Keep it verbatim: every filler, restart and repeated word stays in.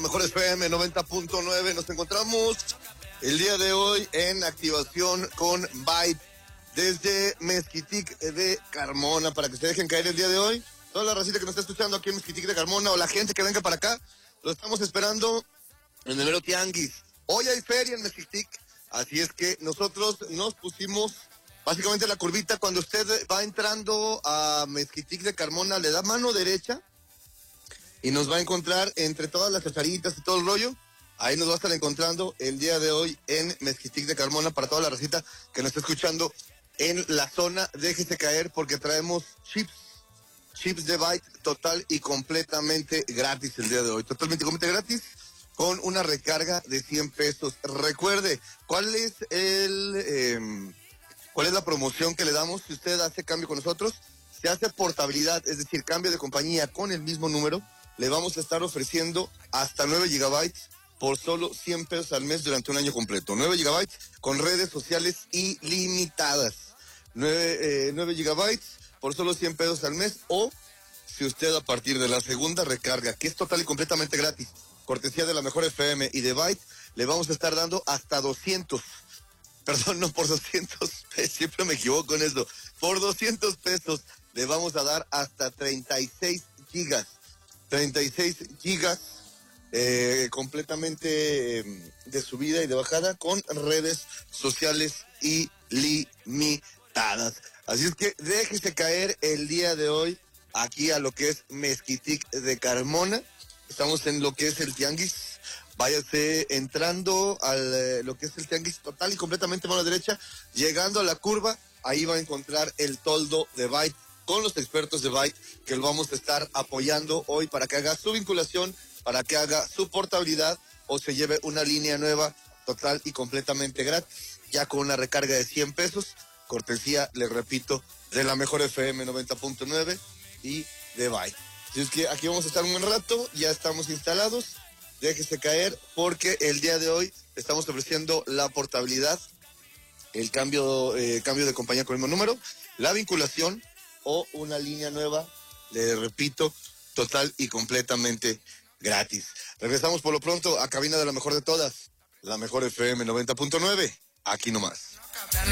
mejor F M noventa punto nueve. Nos encontramos el día de hoy en activación con Byte desde Mezquitic de Carmona, para que se dejen caer el día de hoy. Toda la racita que nos está escuchando aquí en Mezquitic de Carmona o la gente que venga para acá, lo estamos esperando en el mero tianguis. Hoy hay feria en Mezquitic, así es que nosotros nos pusimos básicamente la curvita. Cuando usted va entrando a Mezquitic de Carmona, le da mano derecha y nos va a encontrar entre todas las cesaritas y todo el rollo. Ahí nos va a estar encontrando el día de hoy en Mezquitic de Carmona, para toda la racita que nos está escuchando en la zona. Déjese caer porque traemos chips, chips de Byte total y completamente gratis el día de hoy. Totalmente y completamente gratis, con una recarga de cien pesos. Recuerde, ¿cuál es el, eh, cuál es la promoción que le damos si usted hace cambio con nosotros? Se hace portabilidad, es decir, cambio de compañía con el mismo número. Le vamos a estar ofreciendo hasta nueve gigabytes por solo cien pesos al mes durante un año completo. nueve gigabytes con redes sociales ilimitadas. nueve, eh, nueve gigabytes por solo cien pesos al mes. O si usted a partir de la segunda recarga, que es total y completamente gratis, cortesía de la mejor F M y de Byte, le vamos a estar dando hasta doscientos. Perdón, no por doscientos pesos, siempre me equivoco en esto. Por doscientos pesos le vamos a dar hasta treinta y seis gigas. treinta y seis gigas eh, completamente eh, de subida y de bajada con redes sociales ilimitadas. Así es que déjese caer el día de hoy aquí a lo que es Mezquitic de Carmona. Estamos en lo que es el tianguis. Váyase entrando al eh, lo que es el tianguis total y completamente mano derecha. Llegando a la curva, ahí va a encontrar el toldo de Byte con los expertos de Byte, que lo vamos a estar apoyando hoy para que haga su vinculación, para que haga su portabilidad o se lleve una línea nueva total y completamente gratis, ya con una recarga de cien pesos, cortesía, les repito, de la mejor F M noventa punto nueve y de Byte. Así es que aquí vamos a estar un buen rato, ya estamos instalados, déjese caer porque el día de hoy estamos ofreciendo la portabilidad, el cambio, eh, cambio de compañía con el mismo número, la vinculación o una línea nueva, le repito, total y completamente gratis. Regresamos por lo pronto a cabina de la mejor de todas, la mejor F M noventa punto nueve, aquí nomás.